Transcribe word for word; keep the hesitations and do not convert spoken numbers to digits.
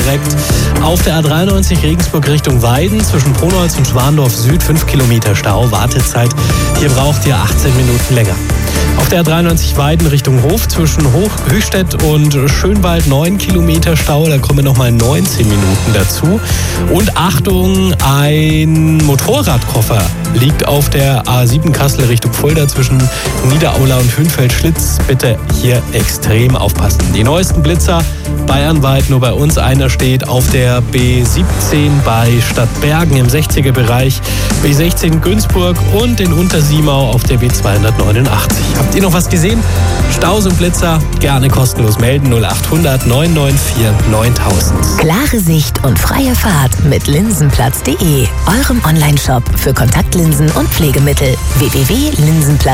Direkt auf der A dreiundneunzig Regensburg Richtung Weiden zwischen Pronolz und Schwandorf Süd fünf Kilometer Stau. Wartezeit, hier braucht ihr achtzehn Minuten länger. Auf der A dreiundneunzig Weiden Richtung Hof zwischen Hoch Höchstädt und Schönwald neun Kilometer Stau. Da kommen nochmal neunzehn Minuten dazu. Und Achtung, ein Motorradkoffer liegt auf der A sieben Kassel Richtung Fulda zwischen Niederaula und Hünfeld-Schlitz. Bitte hier extrem aufpassen. Die neuesten Blitzer bayernweit, nur bei uns einer steht auf der B siebzehn bei Stadtbergen im sechziger Bereich, B sechzehn Günzburg und in Untersiemau auf der B zweihundertneunundachtzig. Habt ihr noch was gesehen? Staus und Blitzer gerne kostenlos melden. null achthundert neun neun vier neuntausend. Klare Sicht und freie Fahrt mit linsenplatz punkt de, eurem Onlineshop für Kontaktlinsen und Pflegemittel. w w w punkt linsenplatz